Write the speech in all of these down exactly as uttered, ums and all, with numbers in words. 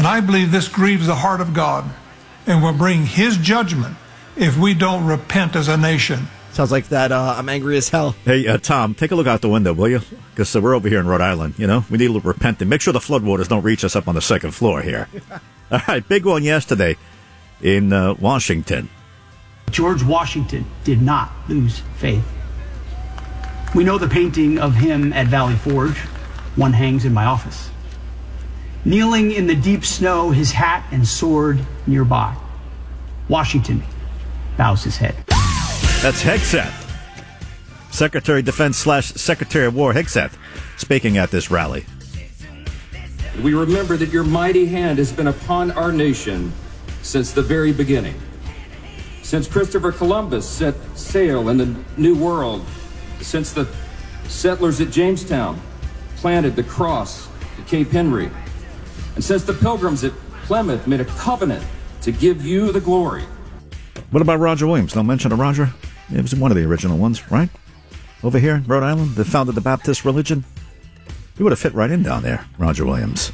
And I believe this grieves the heart of God and will bring his judgment if we don't repent as a nation. Sounds like that uh, I'm angry as hell. Hey, uh, Tom, take a look out the window, will you? Because uh, we're over here in Rhode Island, you know? We need to repent and make sure the floodwaters don't reach us up on the second floor here. All right, big one yesterday in uh, Washington. George Washington did not lose faith. We know the painting of him at Valley Forge. One hangs in my office. Kneeling in the deep snow, his hat and sword nearby. Washington bows his head. That's Hegseth, Secretary of Defense slash Secretary of War Hegseth, speaking at this rally. We remember that your mighty hand has been upon our nation since the very beginning. Since Christopher Columbus set sail in the New World, since the settlers at Jamestown planted the cross at Cape Henry, and since the pilgrims at Plymouth made a covenant to give you the glory. What about Roger Williams? No mention of Roger? It was one of the original ones, right? Over here in Rhode Island, that founded the Baptist religion. He would have fit right in down there, Roger Williams.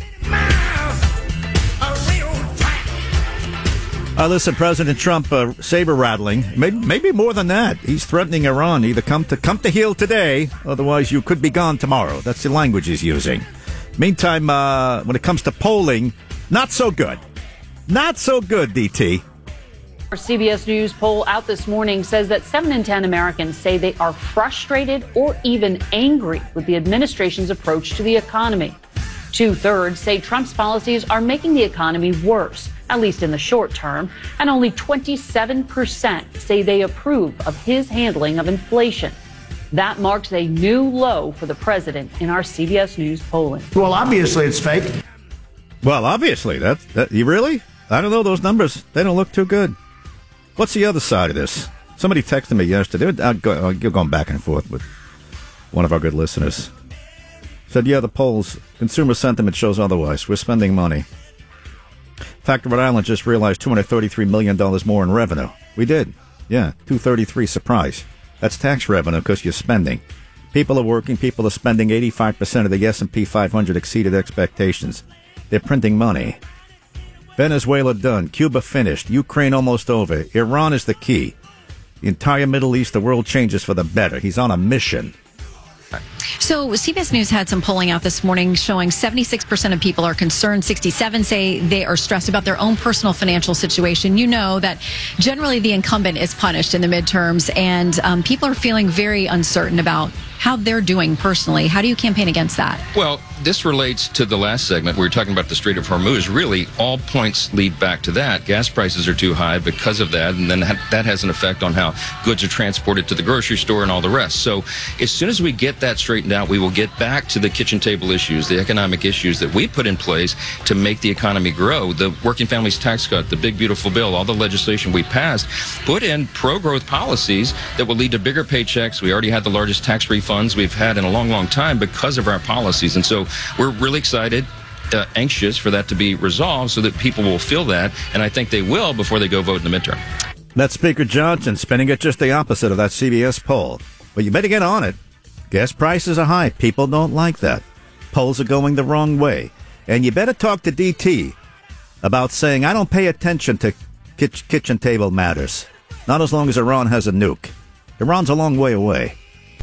Uh, listen, President Trump, uh, saber rattling, maybe, maybe more than that. He's threatening Iran, either come to come to heel today, otherwise you could be gone tomorrow. That's the language he's using. Meantime, uh, when it comes to polling, not so good. Not so good, D T. Our C B S News poll out this morning says that seven in ten Americans say they are frustrated or even angry with the administration's approach to the economy. Two-thirds say Trump's policies are making the economy worse, at least in the short term, and only twenty-seven percent say they approve of his handling of inflation. That marks a new low for the president in our C B S News polling. Well, obviously it's fake. Well, obviously, that, that you really? I don't know, those numbers, they don't look too good. What's the other side of this? Somebody texted me yesterday. I'll go, I'll go going back and forth with one of our good listeners. Said, yeah, the polls, consumer sentiment shows otherwise. We're spending money. In fact, Rhode Island just realized two hundred thirty-three million dollars more in revenue. We did. Yeah, two hundred thirty-three, surprise. That's tax revenue because you're spending. People are working. People are spending. eighty-five percent of the S and P five hundred exceeded expectations. They're printing money. Venezuela done. Cuba finished. Ukraine almost over. Iran is the key. The entire Middle East, the world changes for the better. He's on a mission. So C B S News had some polling out this morning showing seventy-six percent of people are concerned. sixty-seven say they are stressed about their own personal financial situation. You know that generally the incumbent is punished in the midterms, and um, people are feeling very uncertain about how they're doing personally. How do you campaign against that? Well, this relates to the last segment. We were talking about the Strait of Hormuz. Really, all points lead back to that. Gas prices are too high because of that, and then that has an effect on how goods are transported to the grocery store and all the rest. So as soon as we get that straightened out, we will get back to the kitchen table issues, the economic issues that we put in place to make the economy grow. The Working Families Tax Cut, the big, beautiful bill, all the legislation we passed, put in pro-growth policies that will lead to bigger paychecks. We already had the largest tax refunds we've had in a long, long time because of our policies. And so we're really excited, uh, anxious for that to be resolved so that people will feel that. And I think they will before they go vote in the midterm. That's Speaker Johnson spinning it just the opposite of that C B S poll. But you better get on it. Gas prices are high. People don't like that. Polls are going the wrong way. And you better talk to D T about saying, I don't pay attention to kitch- kitchen table matters. Not as long as Iran has a nuke. Iran's a long way away.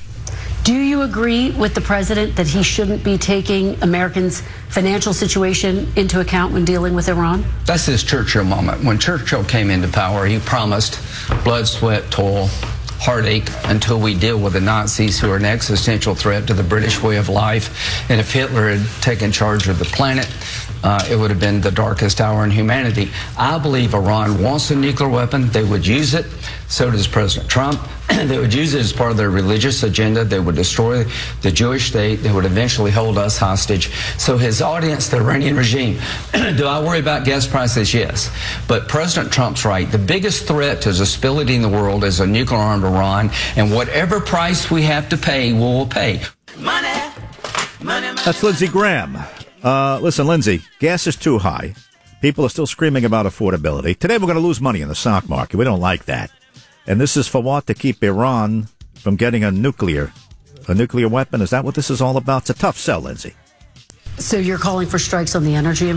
Do you agree with the president that he shouldn't be taking Americans' financial situation into account when dealing with Iran? That's his Churchill moment. When Churchill came into power, he promised blood, sweat, toil, heartache until we deal with the Nazis, who are an existential threat to the British way of life. And if Hitler had taken charge of the planet, uh, it would have been the darkest hour in humanity. I believe Iran wants a nuclear weapon. They would use it. So does President Trump. They would use it as part of their religious agenda. They would destroy the Jewish state. They would eventually hold us hostage. So his audience, the Iranian regime, do I worry about gas prices? Yes. But President Trump's right. The biggest threat to stability in the world is a nuclear-armed Iran, and whatever price we have to pay, we will pay. Money, money, money. That's Lindsey Graham. Uh, listen, Lindsey, gas is too high. People are still screaming about affordability. Today we're going to lose money in the stock market. We don't like that. And this is for what? To keep Iran from getting a nuclear, a nuclear weapon? Is that what this is all about? It's a tough sell, Lindsey. So you're calling for strikes on the energy